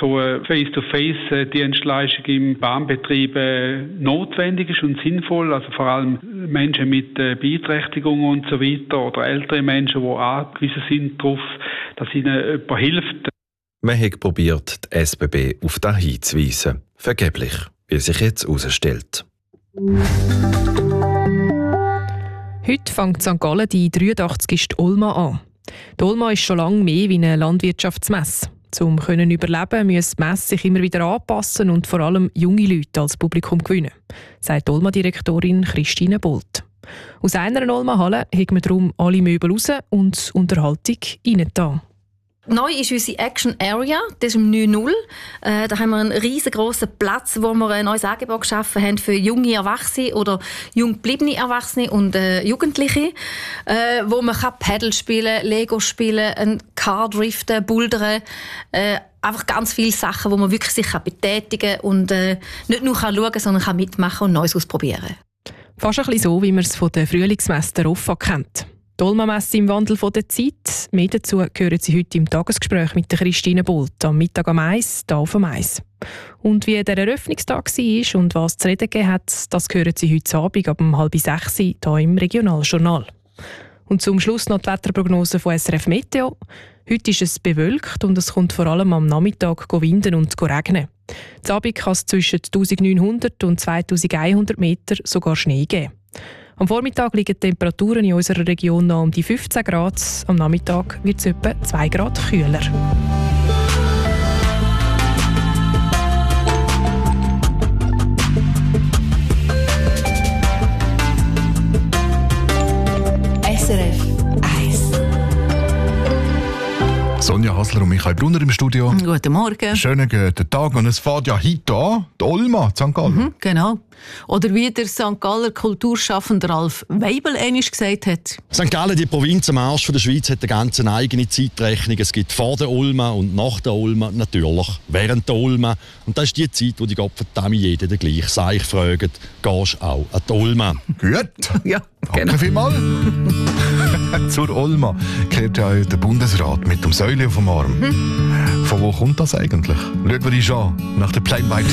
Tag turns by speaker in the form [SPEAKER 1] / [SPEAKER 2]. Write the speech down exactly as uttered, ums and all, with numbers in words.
[SPEAKER 1] so eine Face-to-Face-Dienstleistung im Bahnbetrieb notwendig ist und sinnvoll. Also vor allem Menschen mit Beeinträchtigungen und so weiter oder ältere Menschen, die angewiesen sind darauf, dass ihnen jemand hilft.
[SPEAKER 2] Man hat probiert, die S B B auf das hinzuweisen. Vergeblich, wie sich jetzt herausstellt.
[SPEAKER 3] Heute fängt Sankt Gallen die dreiundachtzigste Olma an. Die Olma ist schon lange mehr wie eine Landwirtschaftsmesse. Um zu überleben, müssen die Messe sich immer wieder anpassen und vor allem junge Leute als Publikum gewinnen, sagt Olma-Direktorin Christine Bolt. Aus einer Olma-Halle haben wir darum alle Möbel raus und Unterhaltung reingetan.
[SPEAKER 4] Neu ist unsere Action Area, das ist im neun null. Äh, da haben wir einen riesengroßen Platz, wo wir ein neues Angebot geschaffen haben für junge Erwachsene oder jung gebliebene Erwachsene und äh, Jugendliche, äh, wo man kann Paddle spielen, Lego spielen, ein Car driften, bouldern, äh, einfach ganz viele Sachen, wo man wirklich sich betätigen kann und äh, nicht nur kann schauen, sondern kann mitmachen und Neues ausprobieren.
[SPEAKER 3] Fast ein bisschen so, wie man es von der Frühlingsmesse der Offa kennt. Die Olma-Messe im Wandel von der Zeit. Mehr dazu hören Sie heute im Tagesgespräch mit der Christine Bolt am Mittag am Eis, hier auf dem Eis. Und wie der Eröffnungstag war und was zu reden gegeben hat, das hören Sie heute Abend ab um halb sechs hier im Regionaljournal. Und zum Schluss noch die Wetterprognose von S R F Meteo. Heute ist es bewölkt und es kommt vor allem am Nachmittag winden und regnen. Zu Abend kann es zwischen neunzehnhundert und zweitausendeinhundert Meter sogar Schnee geben. Am Vormittag liegen die Temperaturen in unserer Region noch um die fünfzehn Grad. Am Nachmittag wird es etwa zwei Grad kühler.
[SPEAKER 4] S R F eins.
[SPEAKER 5] Sonja Hasler und Michael Brunner im Studio.
[SPEAKER 6] Guten Morgen.
[SPEAKER 5] Schönen guten Tag. Und es fährt ja heute an, die Olma, Sankt Gallen.
[SPEAKER 6] Mhm, genau. Oder wie der Sankt Galler Kulturschaffende Ralf Weibel einmal gesagt hat.
[SPEAKER 7] Sankt Gallen, die Provinz am Arsch der Schweiz, hat eine ganz eigene Zeitrechnung. Es gibt vor der Olma und nach der Olma, natürlich während der Olma. Und das ist die Zeit, wo die Gottverdammt jeden den gleichen Seich fragen, gehst du auch an die Olma?
[SPEAKER 5] Gut.
[SPEAKER 6] Ja, genau.
[SPEAKER 5] Danke vielmals. Zur Olma kehrt ja der Bundesrat mit dem Säule auf dem Arm. Hm. Von wo kommt das eigentlich? Schauen wir uns an, nach der Plain White